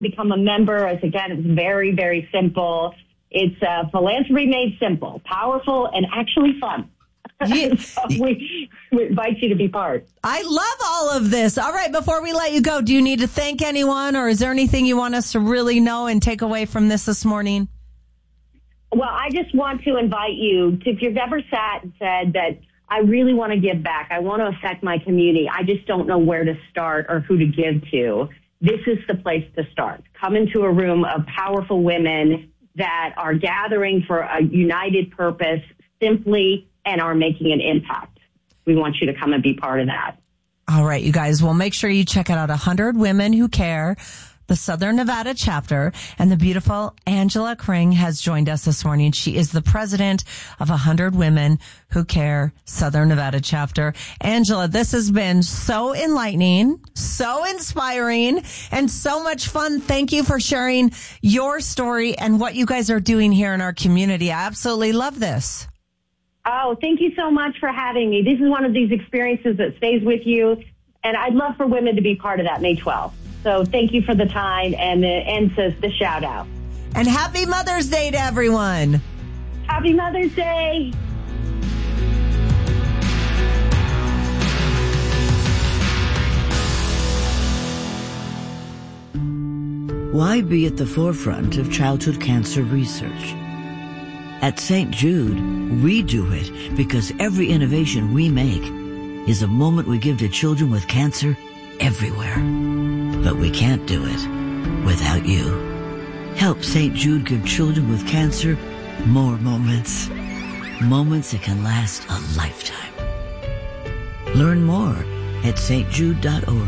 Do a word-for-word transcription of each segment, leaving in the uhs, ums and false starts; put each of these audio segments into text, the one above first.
become a member. As again, it's very, very simple. It's uh, philanthropy made simple, powerful, and actually fun. Yeah. So we, we invite you to be part. I love all of this. All right, before we let you go, do you need to thank anyone, or is there anything you want us to really know and take away from this this morning? Well, I just want to invite you to, if you've ever sat and said that I really want to give back, I want to affect my community, I just don't know where to start or who to give to, this is the place to start. Come into a room of powerful women that are gathering for a united purpose simply and are making an impact. We want you to come and be part of that. All right, you guys. Well, make sure you check it out. one hundred Women Who Care, the Southern Nevada chapter. And the beautiful Angela Kring has joined us this morning. She is the president of one hundred Women Who Care, Southern Nevada chapter. Angela, this has been so enlightening, so inspiring, and so much fun. Thank you for sharing your story and what you guys are doing here in our community. I absolutely love this. Oh, thank you so much for having me. This is one of these experiences that stays with you, and I'd love for women to be part of that May twelfth. So thank you for the time and the and says the shout out. And happy Mother's Day to everyone. Happy Mother's Day. Why be at the forefront of childhood cancer research? At Saint Jude, we do it because every innovation we make is a moment we give to children with cancer everywhere. But we can't do it without you. Help Saint Jude give children with cancer more moments. Moments that can last a lifetime. Learn more at s t jude dot org.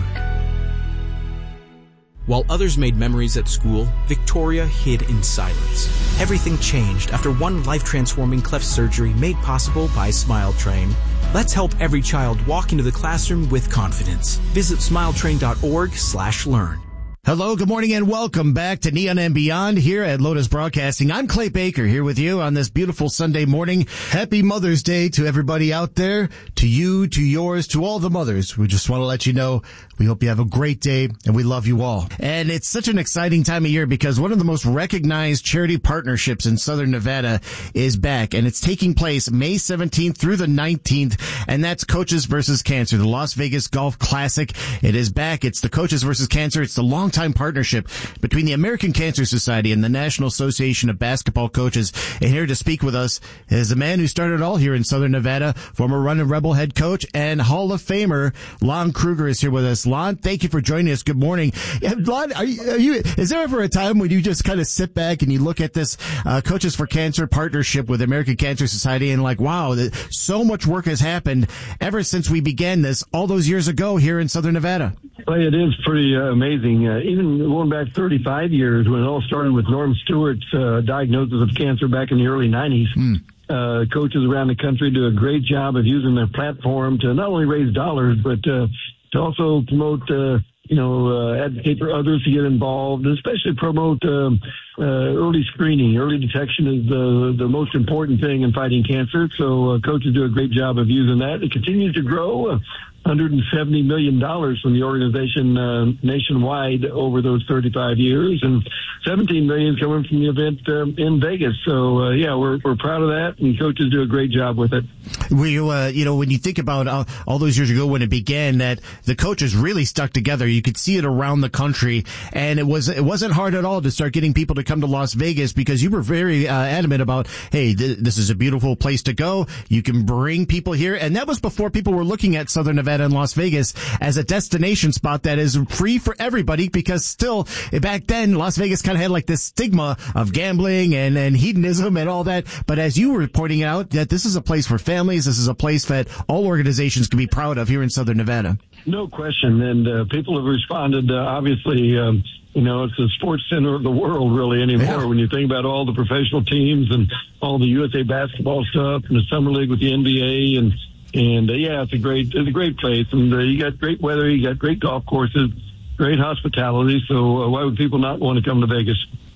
While others made memories at school, Victoria hid in silence. Everything changed after one life-transforming cleft surgery made possible by Smile Train. Let's help every child walk into the classroom with confidence. Visit smile train dot org slash learn. Hello, good morning, and welcome back to Neon and Beyond here at Lotus Broadcasting. I'm Clay Baker here with you on this beautiful Sunday morning. Happy Mother's Day to everybody out there, to you, to yours, to all the mothers. We just want to let you know we hope you have a great day, and we love you all. And it's such an exciting time of year because one of the most recognized charity partnerships in Southern Nevada is back, and it's taking place May seventeenth through the nineteenth, and that's Coaches versus Cancer, the Las Vegas Golf Classic. It is back. It's the Coaches versus Cancer. It's the long time partnership between the American Cancer Society and the National Association of Basketball Coaches. And here to speak with us is the man who started it all here in Southern Nevada, former Runnin' Rebel head coach and Hall of Famer Lon Kruger is here with us. Lon, thank you for joining us. Good morning. Yeah, Lon, are you, are you, is there ever a time when you just kind of sit back and you look at this uh, Coaches for Cancer partnership with the American Cancer Society and like, wow, that so much work has happened ever since we began this all those years ago here in Southern Nevada? Well, it is pretty uh, amazing. Uh, even going back thirty-five years when it all started with Norm Stewart's uh, diagnosis of cancer back in the early nineties. Mm. Uh, coaches around the country do a great job of using their platform to not only raise dollars, but uh, to also promote, uh, you know, uh, advocate for others to get involved, and especially promote um, uh, early screening. Early detection is the, the most important thing in fighting cancer. So uh, coaches do a great job of using that. It continues to grow. Uh, one hundred seventy million dollars from the organization uh, nationwide over those thirty-five years, and seventeen million dollars coming from the event um, in Vegas. So, uh, yeah, we're we're proud of that, and coaches do a great job with it. We, uh, you know, when you think about uh, all those years ago when it began, that the coaches really stuck together. You could see it around the country, and it was it wasn't hard at all to start getting people to come to Las Vegas because you were very uh, adamant about, hey, th- this is a beautiful place to go. You can bring people here, and that was before people were looking at Southern Nevada in Las Vegas as a destination spot that is free for everybody, because still back then Las Vegas kind of had like this stigma of gambling and, and hedonism and all that. But as you were pointing out, that this is a place for families. This is a place that all organizations can be proud of here in Southern Nevada. No question. And uh, people have responded. Uh, obviously, um, you know, it's the sports center of the world really anymore. Yeah. When you think about all the professional teams and all the U S A basketball stuff and the summer league with the N B A and And, uh, yeah, it's a great, it's a great place. And, uh, you got great weather, you got great golf courses, great hospitality. So, uh, why would people not want to come to Vegas?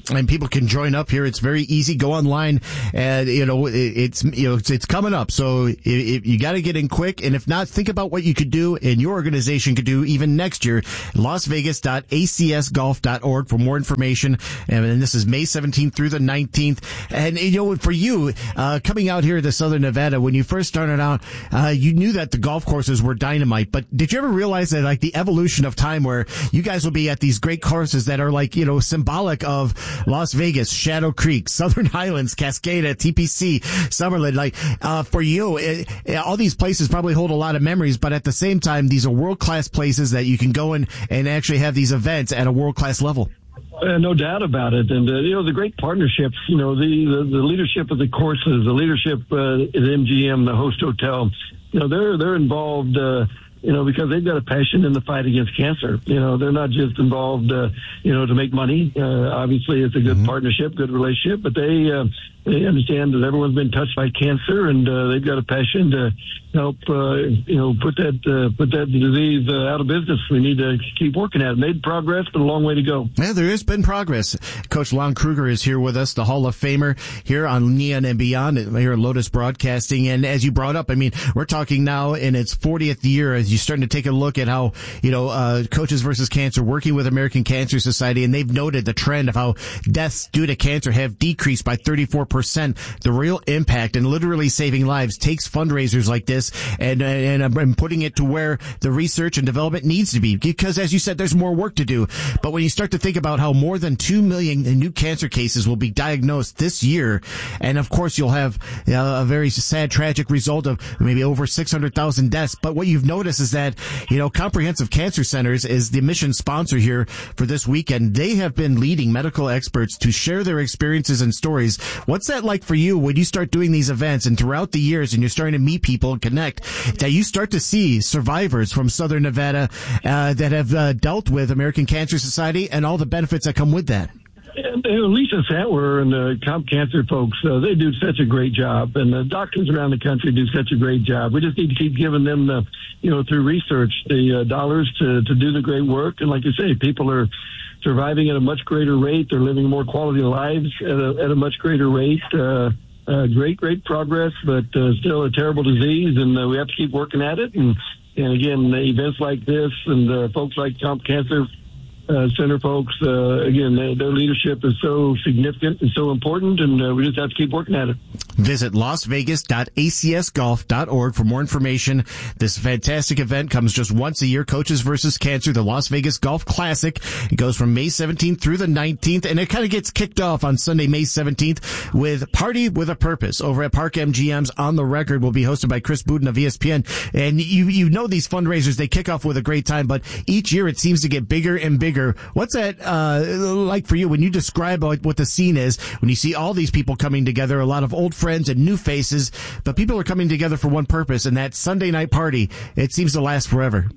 and people can join up here. It's very easy. Go online, and you know it, it's you know it's, it's coming up. So it, it, you got to get in quick, and if not, think about what you could do and your organization could do even next year. las vegas dot a c s golf dot org for more information. And, and this is May seventeenth through the nineteenth. And you know, for you uh, coming out here to Southern Nevada, when you first started out, uh, you knew that the golf courses were dynamite. But did you ever realize that, like, the evolution of time, where you guys will be at these great courses that are like, you know, symbolic of Las Vegas, Shadow Creek, Southern Highlands, Cascada, T P C, Summerlin. Like, uh, for you, it, all these places probably hold a lot of memories, but at the same time, these are world-class places that you can go in and actually have these events at a world-class level. Uh, no doubt about it. And, uh, you know, the great partnerships, you know, the, the, the leadership of the courses, the leadership uh, at M G M, the host hotel, you know, they're, they're involved, uh, you know, because they've got a passion in the fight against cancer. You know, they're not just involved, uh, you know, to make money. Uh, obviously, it's a good mm-hmm. partnership, good relationship, but they, uh, they understand that everyone's been touched by cancer, and uh, they've got a passion to help, uh, you know, put that uh, put that disease uh, out of business. We need to keep working at it. Made progress, but a long way to go. Yeah, there has been progress. Coach Lon Kruger is here with us, the Hall of Famer here on Neon and Beyond, here at Lotus Broadcasting. And as you brought up, I mean, we're talking now in its fortieth year as you're starting to take a look at how, you know, uh, Coaches versus Cancer, working with American Cancer Society, and they've noted the trend of how deaths due to cancer have decreased by thirty-four percent. The real impact and literally saving lives takes fundraisers like this and, and, and putting it to where the research and development needs to be. Because, as you said, there's more work to do. But when you start to think about how more than two million new cancer cases will be diagnosed this year, and of course you'll have uh, a very sad, tragic result of maybe over six hundred thousand deaths. But what you've noticed is that, you know, Comprehensive Cancer Centers is the mission sponsor here for this weekend. They have been leading medical experts to share their experiences and stories. What's that like for you when you start doing these events and throughout the years and you're starting to meet people and connect, that you start to see survivors from Southern Nevada uh, that have uh, dealt with American Cancer Society and all the benefits that come with that? And, uh, Lisa Santler and the Comp Cancer folks, uh, they do such a great job, and the doctors around the country do such a great job. We just need to keep giving them the, you know, through research, the uh, dollars to, to do the great work. And like you say, people are surviving at a much greater rate. They're living more quality lives at a, at a much greater rate. Uh, uh, great, great progress, but uh, still a terrible disease, and uh, we have to keep working at it. And, and again, events like this and uh, folks like Comp Cancer Uh, Center folks, uh, again, they, their leadership is so significant and so important, and uh, we just have to keep working at it. Visit las vegas dot a c s golf dot org for more information. This fantastic event comes just once a year, Coaches versus Cancer, the Las Vegas Golf Classic. It goes from May seventeenth through the nineteenth, and it kind of gets kicked off on Sunday, May seventeenth, with Party with a Purpose over at Park M G M's On the Record. Will be hosted by Chris Budin of E S P N. And you you know these fundraisers, they kick off with a great time, but each year it seems to get bigger and bigger. What's that uh, like for you when you describe what the scene is, when you see all these people coming together, a lot of old friends and new faces, but people are coming together for one purpose, and that Sunday night party, it seems to last forever?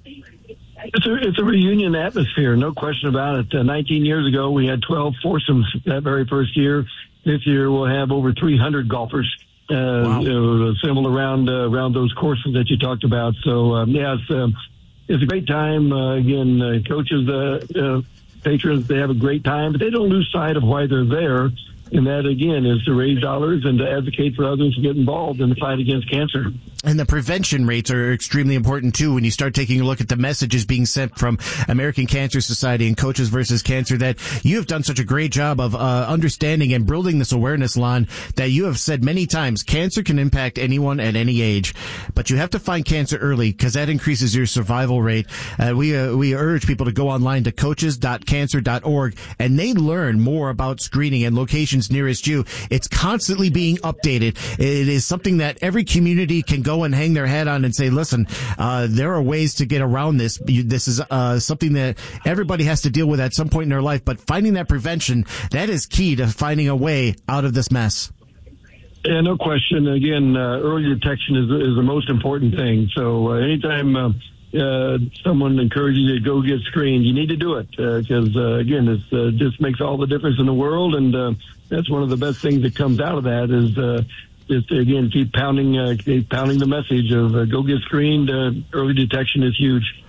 It's a, it's a reunion atmosphere, no question about it. Uh, nineteen years ago, we had twelve foursomes that very first year. This year, we'll have over three hundred golfers uh, wow. you know, assembled around uh, around those courses that you talked about. So, um, yeah, it's, um, it's a great time. Uh, again, uh, coaches, uh, uh, patrons, they have a great time, but they don't lose sight of why they're there. And that, again, is to raise dollars and to advocate for others to get involved in the fight against cancer. And the prevention rates are extremely important, too, when you start taking a look at the messages being sent from American Cancer Society and Coaches versus Cancer, that you have done such a great job of uh, understanding and building this awareness, Lon, that you have said many times, cancer can impact anyone at any age, but you have to find cancer early because that increases your survival rate. Uh, we uh, we urge people to go online to coaches dot cancer dot org, and they learn more about screening and locations nearest you. It's constantly being updated. It is something that every community can go and hang their hat on and say, listen, uh, there are ways to get around this. This is uh, something that everybody has to deal with at some point in their life, but finding that prevention, that is key to finding a way out of this mess. Yeah, no question. Again, uh, early detection is, is the most important thing. So uh, anytime uh, uh, someone encourages you to go get screened, you need to do it because, uh, uh, again, it uh, just makes all the difference in the world, and uh, that's one of the best things that comes out of that is uh, just, again, keep pounding uh, keep pounding the message of uh, go get screened. Uh, early detection is huge.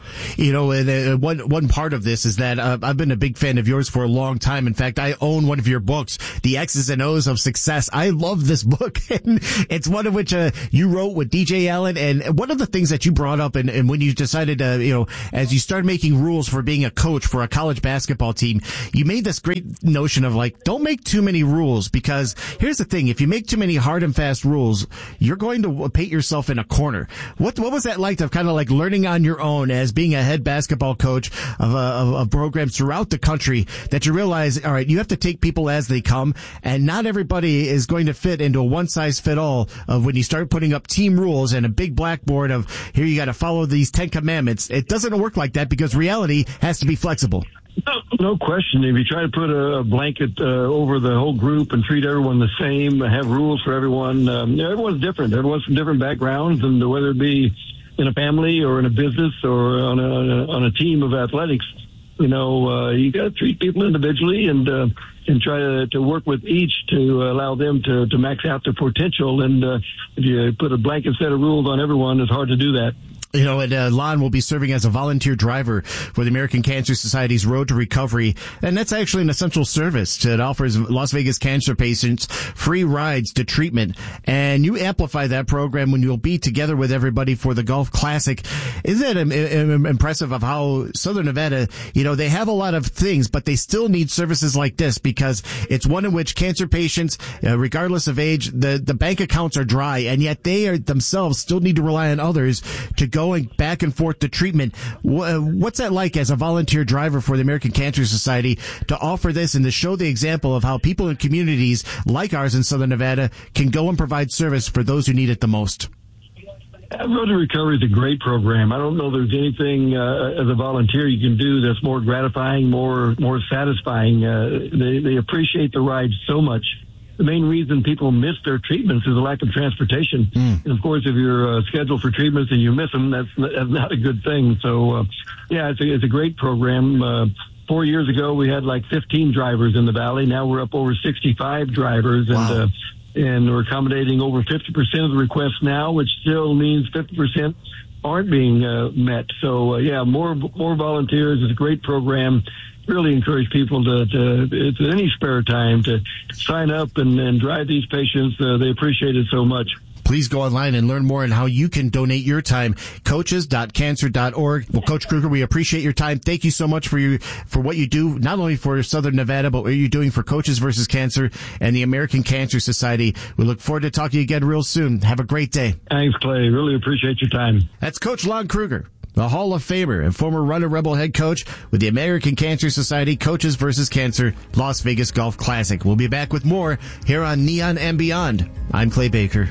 You know, uh, one one part of this is that uh, I've been a big fan of yours for a long time. In fact, I own one of your books, The X's and O's of Success. I love this book. And it's one of which uh, you wrote with D J Allen. And one of the things that you brought up, and, and when you decided, uh, you know, as you started making rules for being a coach for a college basketball team, you made this great notion of like, don't make too many rules, because here's the thing: if you make too many hard and fast rules, you're going to paint yourself in a corner. What what was that like to kind of like learning on your own as being a head basketball coach of, uh, of, of programs throughout the country, that you realize, all right, you have to take people as they come, and not everybody is going to fit into a one-size-fit-all of when you start putting up team rules and a big blackboard of here you got to follow these Ten Commandments. It doesn't work like that, because reality has to be flexible. No, no question. If you try to put a blanket uh, over the whole group and treat everyone the same, have rules for everyone, um, everyone's different. Everyone's from different backgrounds, and whether it be in a family or in a business or on a on a team of athletics, you know, uh, you got to treat people individually and uh, and try to, to work with each to allow them to, to max out their potential. And uh, if you put a blanket set of rules on everyone, it's hard to do that. You know, and uh, Lon will be serving as a volunteer driver for the American Cancer Society's Road to Recovery. And that's actually an essential service. It offers Las Vegas cancer patients free rides to treatment. And you amplify that program when you'll be together with everybody for the Golf Classic. Isn't it um, um, impressive of how Southern Nevada, you know, they have a lot of things, but they still need services like this, because it's one in which cancer patients, uh, regardless of age, the, the bank accounts are dry, and yet they are themselves still need to rely on others to go going back and forth to treatment. What's that like as a volunteer driver for the American Cancer Society to offer this and to show the example of how people in communities like ours in Southern Nevada can go and provide service for those who need it the most? Road to Recovery is a great program. I don't know there's anything uh, as a volunteer you can do that's more gratifying, more more satisfying. Uh, they, they appreciate the ride so much. The main reason people miss their treatments is a lack of transportation. Mm. And of course, if you're uh, scheduled for treatments and you miss them, that's, that's not a good thing. So, uh, yeah, it's a, it's a great program. Uh, four years ago, we had like fifteen drivers in the Valley. Now we're up over sixty-five drivers. Wow. And, uh, and we're accommodating over fifty percent of the requests now, which still means fifty percent aren't being uh, met. So, uh, yeah, more, more volunteers. It's a great program. Really encourage people to, to it's any spare time to sign up and, and drive these patients. Uh, they appreciate it so much. Please go online and learn more on how you can donate your time. coaches dot cancer dot org. Well, Coach Kruger, we appreciate your time. Thank you so much for your, for what you do, not only for Southern Nevada, but what you're doing for Coaches versus Cancer and the American Cancer Society. We look forward to talking to you again real soon. Have a great day. Thanks, Clay. Really appreciate your time. That's Coach Lon Kruger, the Hall of Famer and former Runner Rebel head coach with the American Cancer Society Coaches versus Cancer Las Vegas Golf Classic. We'll be back with more here on Neon and Beyond. I'm Clay Baker.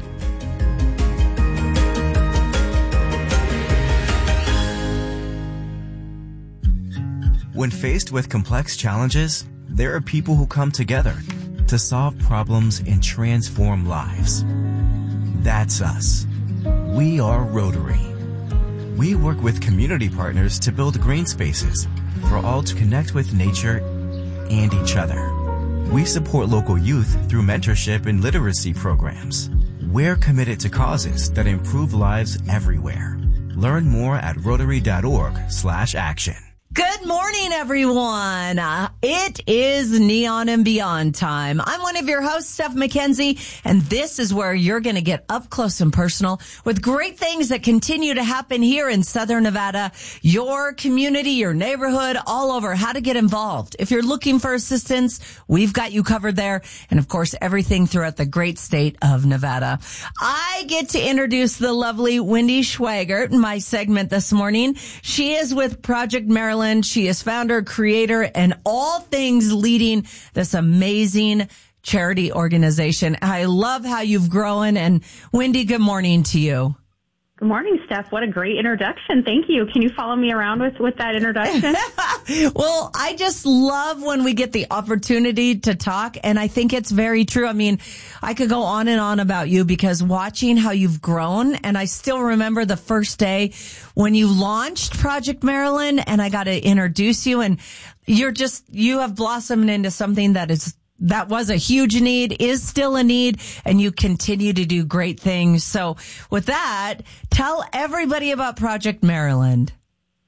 When faced with complex challenges, there are people who come together to solve problems and transform lives. That's us. We are Rotary. We work with community partners to build green spaces for all to connect with nature and each other. We support local youth through mentorship and literacy programs. We're committed to causes that improve lives everywhere. Learn more at rotary dot org slash action. Good morning, everyone. Uh, it is Neon and Beyond time. I'm one of your hosts, Steph McKenzie, and this is where you're going to get up close and personal with great things that continue to happen here in Southern Nevada, your community, your neighborhood, all over. How to get involved. If you're looking for assistance, we've got you covered there. And of course, everything throughout the great state of Nevada. I get to introduce the lovely Wendy Schwagert in my segment this morning. She is with Project Maryland. She is founder, creator, and all things leading this amazing charity organization. I love how you've grown. And Wendy, good morning to you. Good morning, Steph. What a great introduction. Thank you. Can you follow me around with, with that introduction? Well, I just love when we get the opportunity to talk, and I think it's very true. I mean, I could go on and on about you because watching how you've grown, and I still remember the first day when you launched Project Maryland, and I got to introduce you, and you're just, you have blossomed into something that is That was a huge need, is still a need, and you continue to do great things. So with that, tell everybody about Project Maryland.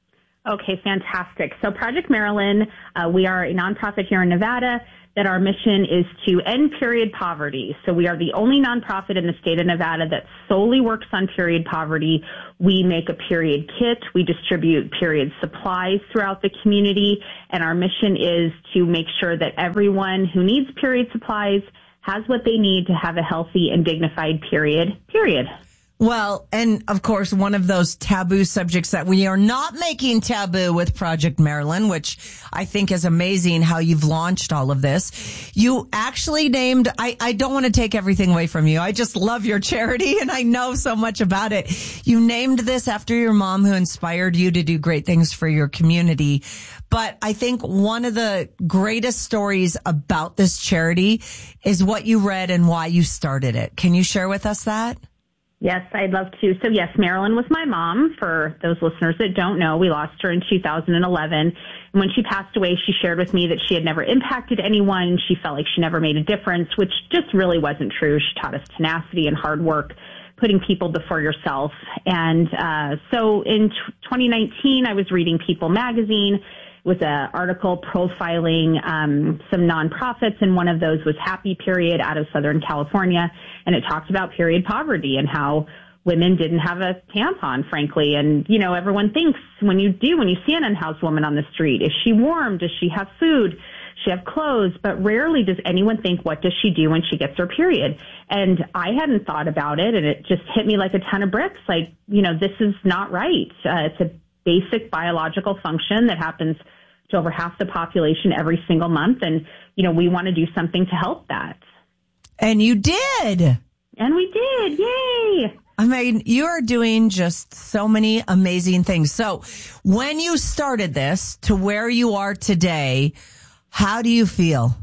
Okay, fantastic. So Project Marilyn, uh, we are a nonprofit here in Nevada that our mission is to end period poverty. So we are the only nonprofit in the state of Nevada that solely works on period poverty. We make a period kit. We distribute period supplies throughout the community. And our mission is to make sure that everyone who needs period supplies has what they need to have a healthy and dignified period, period. Well, and of course, one of those taboo subjects that we are not making taboo with Project Marilyn, which I think is amazing how you've launched all of this. You actually named, I, I don't want to take everything away from you. I just love your charity and I know so much about it. You named this after your mom who inspired you to do great things for your community. But I think one of the greatest stories about this charity is what you read and why you started it. Can you share with us that? Yes, I'd love to. So yes, Marilyn was my mom. For those listeners that don't know, we lost her in two thousand eleven. And when she passed away, she shared with me that she had never impacted anyone. She felt like she never made a difference, which just really wasn't true. She taught us tenacity and hard work, putting people before yourself. And uh, so in twenty nineteen, I was reading People magazine. With an article profiling um, some nonprofits, and one of those was Happy Period out of Southern California, and it talked about period poverty and how women didn't have a tampon, frankly. And, you know, everyone thinks when you do, when you see an unhoused woman on the street, is she warm? Does she have food? Does she have clothes? But rarely does anyone think, what does she do when she gets her period? And I hadn't thought about it, and it just hit me like a ton of bricks. Like, you know, this is not right. Uh, it's a basic biological function that happens to over half the population every single month. And, you know, we want to do something to help that. And you did. And we did. Yay. I mean, you are doing just so many amazing things. So when you started this to where you are today, how do you feel?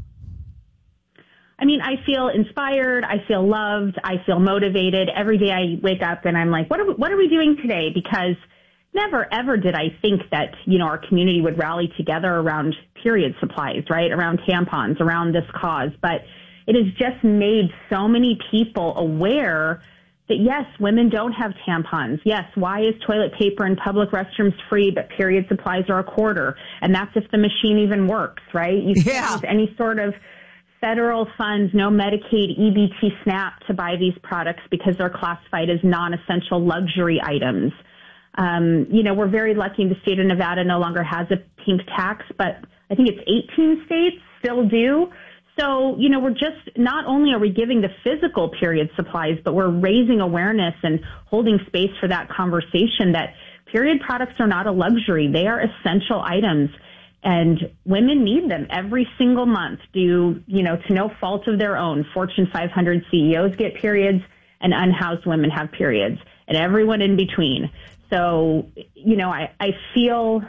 I mean, I feel inspired. I feel loved. I feel motivated. Every day I wake up and I'm like, what are we, what are we doing today? Because never, ever did I think that, you know, our community would rally together around period supplies, right? Around tampons, around this cause. But it has just made so many people aware that, yes, women don't have tampons. Yes, why is toilet paper in public restrooms free, but period supplies are a quarter? And that's if the machine even works, right? You can't yeah. use any sort of federal funds, no Medicaid, E B T, SNAP to buy these products because they're classified as non-essential luxury items. Um, you know, we're very lucky the state of Nevada no longer has a pink tax, but I think it's eighteen states still do. So, you know, we're just, not only are we giving the physical period supplies, but we're raising awareness and holding space for that conversation that period products are not a luxury. They are essential items, and women need them every single month due, you know, to no fault of their own. Fortune five hundred C E Os get periods, and unhoused women have periods, and everyone in between. So, you know, I, I feel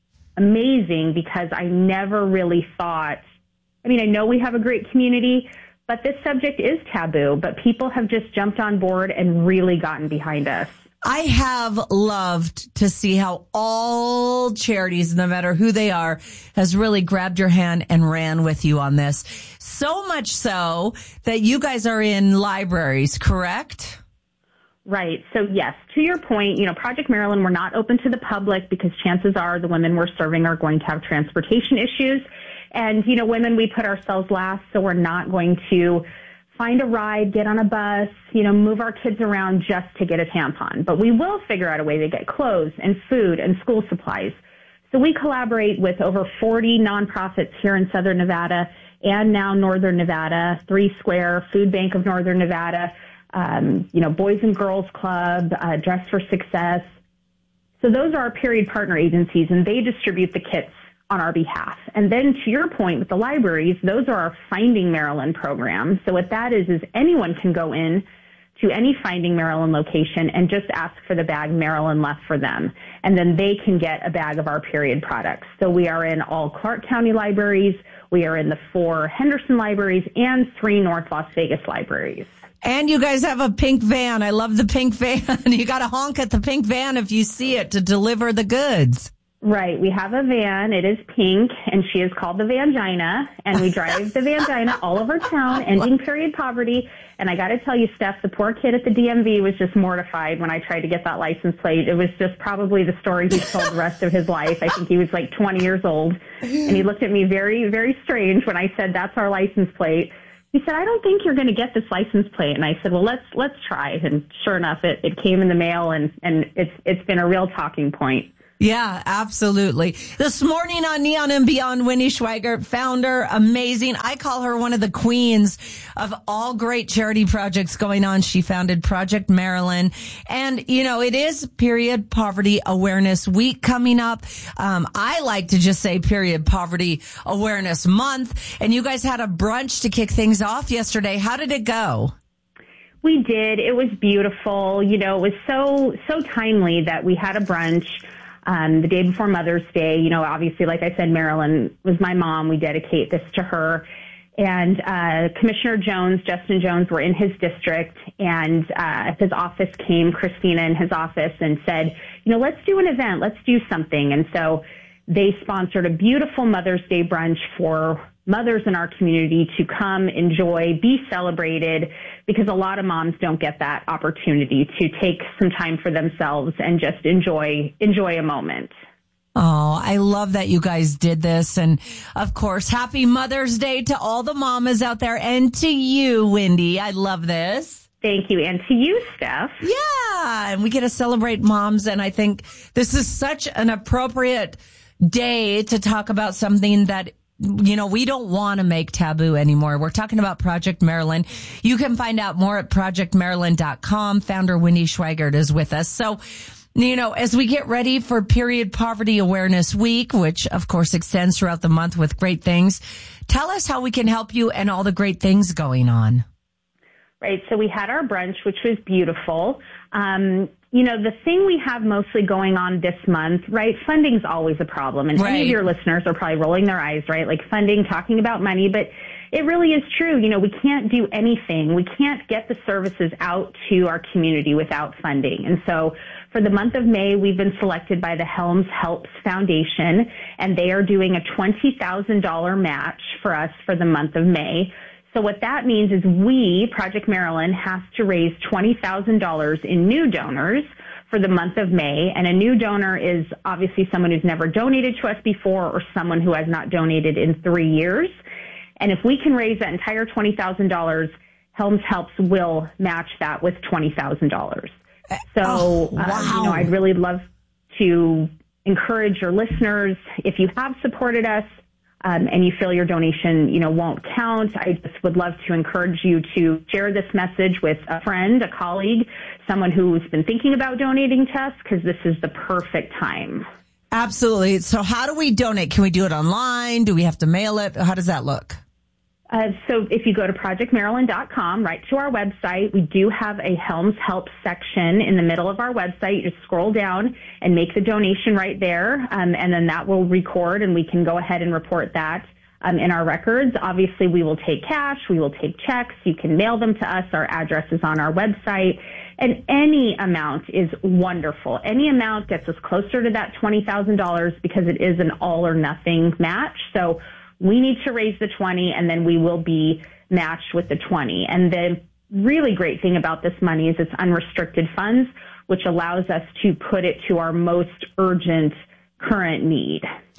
amazing because I never really thought, I mean, I know we have a great community, but this subject is taboo, but people have just jumped on board and really gotten behind us. I have loved to see how all charities, no matter who they are, has really grabbed your hand and ran with you on this. So much so that you guys are in libraries, correct? Right. So, yes, to your point, you know, Project Marilyn, we're not open to the public because chances are the women we're serving are going to have transportation issues. And, you know, women, we put ourselves last, so we're not going to find a ride, get on a bus, you know, move our kids around just to get a tampon. But we will figure out a way to get clothes and food and school supplies. So we collaborate with over forty nonprofits here in Southern Nevada and now Northern Nevada, Three Square, Food Bank of Northern Nevada, Um, you know, Boys and Girls Club, uh, Dress for Success. So those are our period partner agencies, and they distribute the kits on our behalf. And then to your point with the libraries, those are our Finding Marilyn program. So what that is, is anyone can go in to any Finding Marilyn location and just ask for the bag Marilyn left for them. And then they can get a bag of our period products. So we are in all Clark County libraries. We are in the four Henderson libraries and three North Las Vegas libraries. And you guys have a pink van. I love the pink van. You got to honk at the pink van if you see it to deliver the goods. Right. We have a van. It is pink, and she is called the Vangina, and we drive the Vangina all over town, ending period poverty. And I got to tell you, Steph, the poor kid at the D M V was just mortified when I tried to get that license plate. It was just probably the story he told the rest of his life. I think he was like twenty years old, and he looked at me very, very strange when I said, that's our license plate. He said, I don't think you're going to get this license plate. And I said, well, let's let's try. And sure enough, it, it came in the mail, and, and it's it's been a real talking point. Yeah, absolutely. This morning on Neon and Beyond, Wendy Schweigert, founder, amazing. I call her one of the queens of all great charity projects going on. She founded Project Marilyn. And, you know, it is Period Poverty Awareness Week coming up. Um, I like to just say Period Poverty Awareness Month. And you guys had a brunch to kick things off yesterday. How did it go? We did. It was beautiful. You know, it was so, so timely that we had a brunch Um, the day before Mother's Day. You know, obviously, like I said, Marilyn was my mom. We dedicate this to her. And uh, Commissioner Jones, Justin Jones, were in his district, and uh, his office came, Christina in his office, and said, you know, let's do an event. Let's do something. And so they sponsored a beautiful Mother's Day brunch for mothers in our community to come, enjoy, be celebrated, because a lot of moms don't get that opportunity to take some time for themselves and just enjoy enjoy a moment. Oh, I love that you guys did this. And of course, happy Mother's Day to all the mamas out there, and to you, Wendy. I love this. Thank you. And to you, Steph. Yeah. And we get to celebrate moms. And I think this is such an appropriate day to talk about something that, you know, we don't want to make taboo anymore. We're talking about Project Marilyn. You can find out more at project marilyn dot com. Founder Wendy Schweigert is with us. So, you know, as we get ready for Period Poverty Awareness Week, which of course extends throughout the month with great things, tell us how we can help you and all the great things going on. Right. So we had our brunch, which was beautiful. Um, You know, the thing we have mostly going on this month, right, funding's always a problem. And right. Any of your listeners are probably rolling their eyes, right, like funding, talking about money. But it really is true. You know, we can't do anything. We can't get the services out to our community without funding. And so for the month of May, we've been selected by the Helms Helps Foundation, and they are doing a twenty thousand dollars match for us for the month of May. So what that means is we, Project Marilyn, has to raise twenty thousand dollars in new donors for the month of May. And a new donor is obviously someone who's never donated to us before, or someone who has not donated in three years. And if we can raise that entire twenty thousand dollars, Helms Helps will match that with twenty thousand dollars. So, oh, wow. uh, you know, I'd really love to encourage your listeners, if you have supported us, Um, and you feel your donation, you know, won't count, I just would love to encourage you to share this message with a friend, a colleague, someone who's been thinking about donating to us, because this is the perfect time. Absolutely. So how do we donate? Can we do it online? Do we have to mail it? How does that look? Uh, so if you go to project marilyn dot com, right to our website, we do have a Helms Help section in the middle of our website. You just scroll down and make the donation right there, um, and then that will record, and we can go ahead and report that um, in our records. Obviously, we will take cash. We will take checks. You can mail them to us. Our address is on our website. And any amount is wonderful. Any amount gets us closer to that twenty thousand dollars because it is an all-or-nothing match. So we need to raise the twenty, and then we will be matched with the twenty. And the really great thing about this money is it's unrestricted funds, which allows us to put it to our most urgent current need.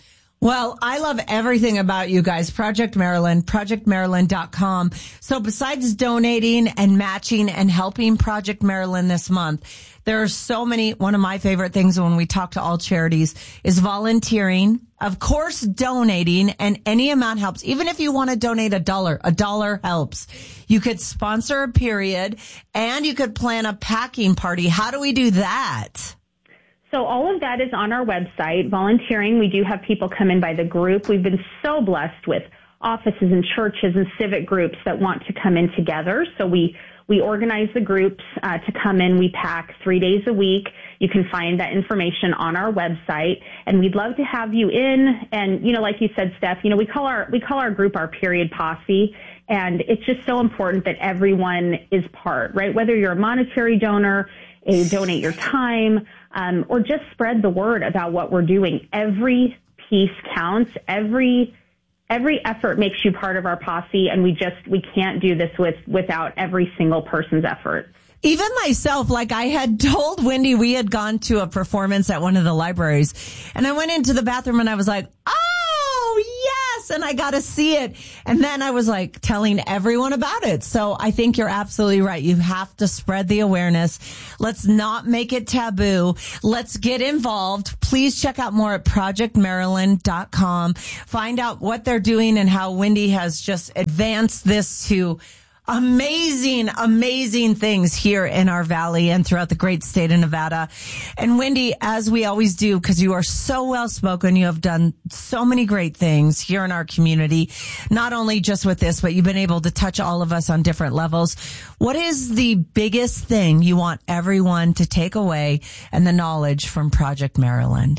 Well, I love everything about you guys. Project Marilyn, project marilyn dot com. So besides donating and matching and helping Project Marilyn this month, there are so many. One of my favorite things when we talk to all charities is volunteering. Of course, donating, and any amount helps. Even if you want to donate a dollar, a dollar helps. You could sponsor a period, and you could plan a packing party. How do we do that? So all of that is on our website. Volunteering, we do have people come in by the group. We've been so blessed with offices and churches and civic groups that want to come in together. So we We organize the groups uh, to come in. We pack three days a week. You can find that information on our website, and we'd love to have you in. And, you know, like you said, Steph, you know, we call our, we call our group our Period Posse, and it's just so important that everyone is part, right? Whether you're a monetary donor, a donate your time, um, or just spread the word about what we're doing. Every piece counts. Every every effort makes you part of our posse, and we just we can't do this with without every single person's effort. Even myself, like I had told Wendy, we had gone to a performance at one of the libraries, and I went into the bathroom and I was like, oh, yes, and I got to see it. And then I was like telling everyone about it. So I think you're absolutely right. You have to spread the awareness. Let's not make it taboo. Let's get involved. Please check out more at project maryland dot com. Find out what they're doing and how Wendy has just advanced this to amazing, amazing things here in our valley and throughout the great state of Nevada. And Wendy, as we always do, because you are so well spoken, you have done so many great things here in our community, not only just with this, but you've been able to touch all of us on different levels. What is the biggest thing you want everyone to take away and the knowledge from Project Maryland?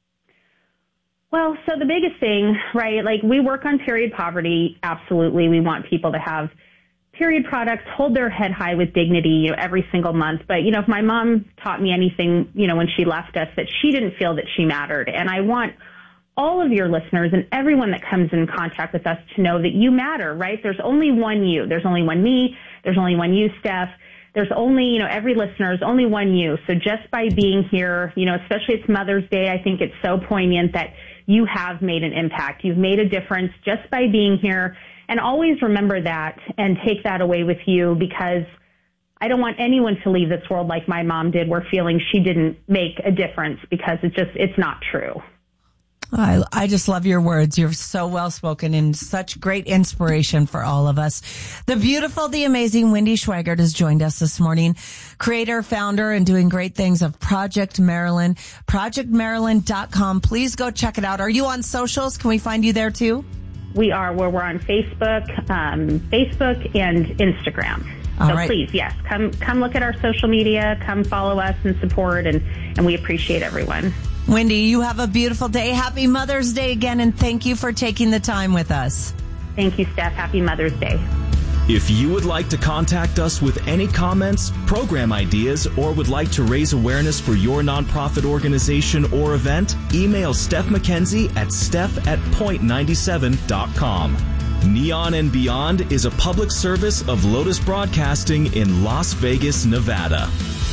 Well, so the biggest thing, right, like we work on period poverty. Absolutely. We want people to have period products, hold their head high with dignity, you know, every single month. But, you know, if my mom taught me anything, you know, when she left us, that she didn't feel that she mattered. And I want all of your listeners and everyone that comes in contact with us to know that you matter, right? There's only one you. There's only one me. There's only one you, Steph. There's only, you know, every listener is only one you. So just by being here, you know, especially it's Mother's Day, I think it's so poignant that you have made an impact. You've made a difference just by being here. And always remember that and take that away with you, because I don't want anyone to leave this world like my mom did, where feeling she didn't make a difference, because it's just, it's not true. I, I just love your words. You're so well spoken and such great inspiration for all of us. The beautiful, the amazing Wendy Schweigert has joined us this morning. Creator, founder, and doing great things of Project Maryland. project maryland dot com. Please go check it out. Are you on socials? Can we find you there too? We are, where we're on Facebook, um, Facebook and Instagram. All so right. Please, yes, come come look at our social media, come follow us and support, and, and we appreciate everyone. Wendy, you have a beautiful day. Happy Mother's Day again, and thank you for taking the time with us. Thank you, Steph. Happy Mother's Day. If you would like to contact us with any comments, program ideas, or would like to raise awareness for your nonprofit organization or event, email Steph McKenzie at steph at point nine seven dot com. Neon and Beyond is a public service of Lotus Broadcasting in Las Vegas, Nevada.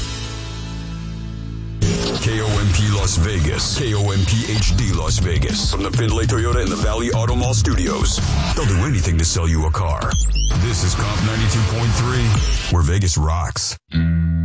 K O M P Las Vegas. K O M P H D Las Vegas. From the Findlay Toyota and the Valley Auto Mall studios. They'll do anything to sell you a car. This is Comp ninety-two point three, where Vegas rocks.